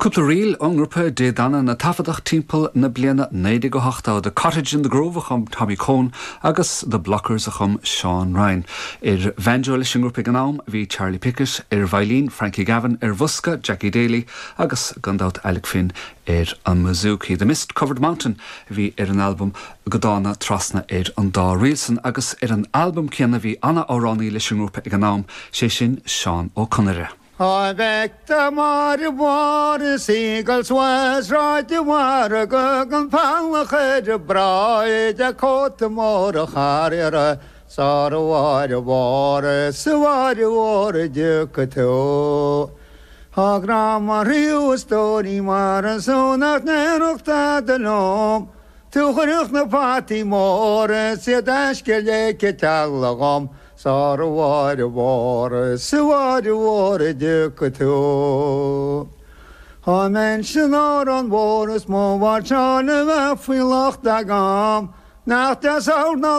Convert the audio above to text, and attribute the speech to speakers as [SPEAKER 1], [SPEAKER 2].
[SPEAKER 1] Cúpla rial an grúpa dé dana na tafadach timpeall na bliana 98 The Cottage in the Grove a chum Tommy Cohn agus The Blockers a chum Sean Ryan. Vanjo leis an grúpa gnám hí Charlie Pickett, violín Frankie Gavin, bhusca Jackie Daly agus gandát Alec Finn an Mizuki. The Mist Covered Mountain hí an album godána trasna an dá rialsan agus an album ceanna hí Anna O'Ronny leis an grúpa gnám sé sin Sean O'Connor.
[SPEAKER 2] I begged the water, seagulls was right the water, and Palachid a bride, a coat the more harrier, saw the water, so water, duke to. Ha grandma Rio story mar, so not near the loam, to her the party more, see a dash get talagom. Sar water, so water, duke to. I mention on waters more, watch on the feel of the gum. Now that's all.